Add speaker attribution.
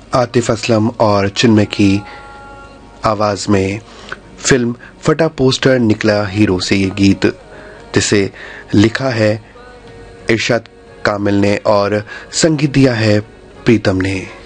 Speaker 1: आतिफ असलम और चिन्मय की आवाज़ में फिल्म फटा पोस्टर निकला हीरो से ये गीत, जिसे लिखा है इरशाद कामिल ने और संगीत दिया है प्रीतम ने।